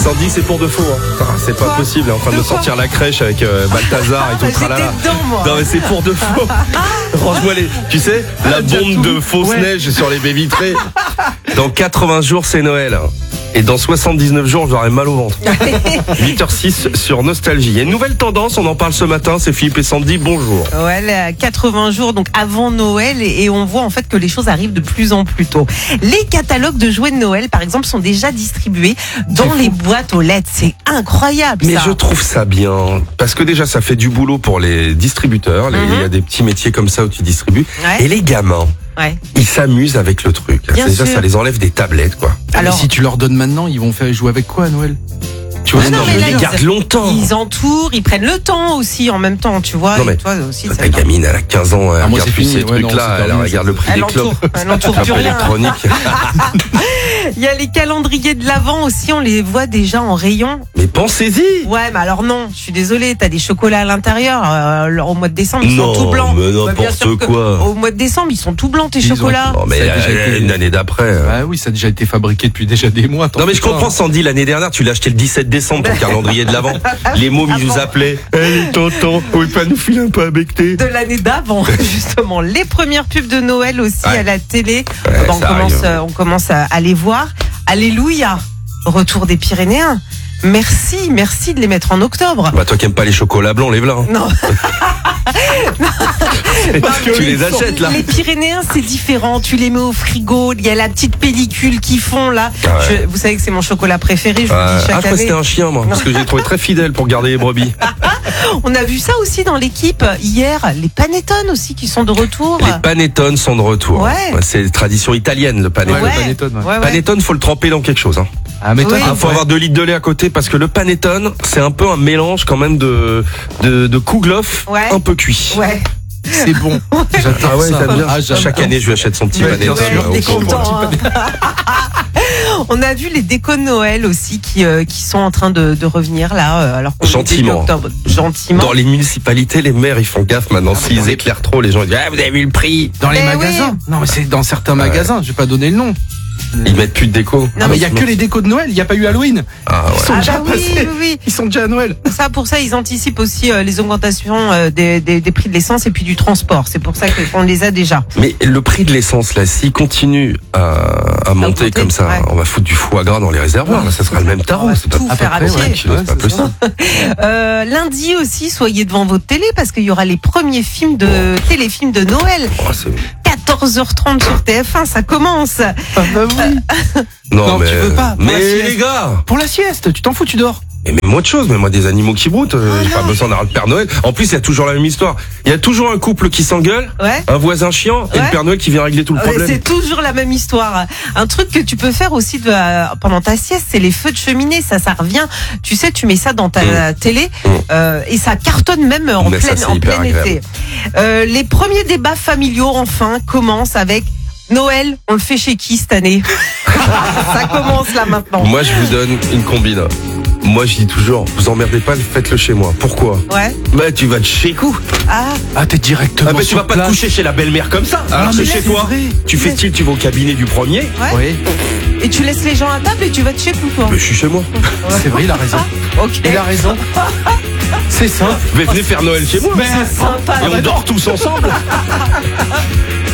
Sandy, c'est pour de faux. Hein. C'est pas possible. Elle est en train de sortir la crèche avec Balthazar et tout le tralala. Non, mais c'est pour de faux. Range-moi les. Tu sais, la bombe de fausse neige sur les baies vitrées. Dans 80 jours, c'est Noël. Et dans 79 jours, j'aurai mal au ventre. 8h06 sur Nostalgie. Il y a une nouvelle tendance, on en parle ce matin, c'est Philippe et Sandy, bonjour. Ouais, 80 jours donc avant Noël et on voit en fait que les choses arrivent de plus en plus tôt. Les catalogues de jouets de Noël par exemple sont déjà distribués dans les boîtes aux lettres. C'est incroyable ça. Mais je trouve ça bien, parce que déjà ça fait du boulot pour les distributeurs, il y a des petits métiers comme ça où tu distribues, et les gamins. Ouais. Ils s'amusent avec le truc. Déjà, ça les enlève des tablettes, quoi. Alors, si tu leur donnes maintenant, ils vont faire jouer avec quoi à Noël? Tu vois, ils les gardent longtemps. Ils entourent, ils prennent le temps aussi en même temps, tu vois. Non, mais et toi aussi, ta gamine, elle a 15 ans, elle regarde plus ces trucs-là, elle regarde le prix des clopes. Elle n'entoure plus rien. Électronique. Il y a les calendriers de l'Avent aussi, on les voit déjà en rayon. Mais pensez-y. Ouais, mais alors non, je suis désolée, t'as des chocolats à l'intérieur. Au mois de décembre, ils sont tout blancs. Mais n'importe quoi. Au mois de décembre, ils sont tout blancs tes chocolats. Non, mais une année d'après. Ah oui, ça a déjà été fabriqué depuis déjà des mois. Non, mais je comprends, Sandy, l'année dernière, tu l'as acheté le 17 décembre, ton calendrier de l'Avent. Les mômes, ils nous appelaient. Allez, tonton, pouvez pas nous filer un peu à becter? De l'année d'avant, justement. Les premières pubs de Noël aussi à la télé. On commence à les voir. Alléluia, retour des Pyrénéens. Merci de les mettre en octobre. Bah toi qui aimes pas les chocolats blancs, lève-la. Hein. Non. Tu les achètes là. Les Pyrénéens c'est différent, tu les mets au frigo, il y a la petite pellicule qu'ils font là. Ouais. Vous savez que c'est mon chocolat préféré, je vous dis chaque année. Je crois que c'était un chien moi, parce que j'ai trouvé très fidèle pour garder les brebis. On a vu ça aussi dans l'équipe hier, les panettone aussi qui sont de retour. Les panettone sont de retour. Ouais. C'est une tradition italienne le panettone. Ouais, le panettone. Ouais. Panettone, faut le tremper dans quelque chose. Hein. Ah, mais toi, faut avoir 2 litres de lait à côté parce que le panettone, c'est un peu un mélange quand même de kouglof un peu cuit. Ouais. C'est bon. J'adore ça. Chaque année, je lui achète son petit panettone. On a vu les décos de Noël aussi qui sont en train de revenir là. Alors qu'on Gentiment. Octobre. Gentiment. Dans les municipalités, les maires, ils font gaffe maintenant. S'ils éclairent trop, les gens ils disent vous avez vu le prix? Dans les magasins. Non, mais c'est dans certains magasins. Je vais pas donner le nom. Ils mettent plus de déco. Non, mais il y a que les décos de Noël. Il n'y a pas eu Halloween. Ils sont déjà passés. Oui. Ils sont déjà à Noël. Pour ça, ils anticipent aussi les augmentations des prix de l'essence et puis du transport. C'est pour ça qu'on les a déjà. Mais le prix de l'essence, là, s'il continue à monter comme ça, on va foutre du foie gras dans les réservoirs. Là, ça sera le même tarot. C'est pas tout faire à pied. C'est pas possible. Lundi aussi, soyez devant votre télé parce qu'il y aura les premiers téléfilms de Noël. 14h30 sur TF1, ça commence. Ah bah oui. Non, mais tu veux pas. Mais les gars, pour la sieste, tu t'en fous, tu dors. Mais moi de choses, mais moi des animaux qui broutent, j'ai pas besoin d'avoir le Père Noël. En plus, il y a toujours la même histoire. Il y a toujours un couple qui s'engueule, un voisin chiant et le Père Noël qui vient régler tout le problème. C'est toujours la même histoire. Un truc que tu peux faire aussi pendant ta sieste, c'est les feux de cheminée. Ça revient. Tu sais, tu mets ça dans ta télé et ça cartonne même en plein été. Les premiers débats familiaux enfin commencent avec Noël. On le fait chez qui cette année? Ça commence là maintenant. Moi, je vous donne une combine. Moi, je dis toujours, vous emmerdez pas, faites-le chez moi. Pourquoi? Bah, tu vas te chez coup. T'es directement. Tu vas pas te coucher chez la belle-mère comme ça. Alors, c'est chez toi. Tu fais style, tu vas au cabinet du premier. Oui. Et tu laisses les gens à table et tu vas te chez vous, quoi. Mais je suis chez moi. C'est vrai, il a raison. Il a raison. C'est ça. Venez faire Noël chez moi. C'est sympa. Et on dort tous ensemble.